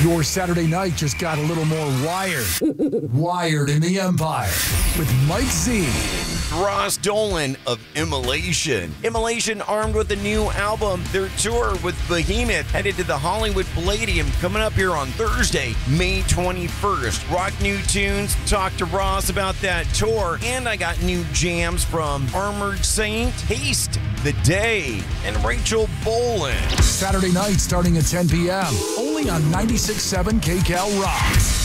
Your Saturday night just got a little more wired. Wired in the Empire with Mike Z. Ross Dolan of Immolation. Immolation armed with a new album. Their tour with Behemoth headed to the Hollywood Palladium coming up here on Thursday, May 21st. Rock new tunes, talk to Ross about that tour, and I got new jams from Armored Saint, Taste the Day, and Rachel Bolan. Saturday night starting at 10 p.m. only on 96.7 KCAL Rocks.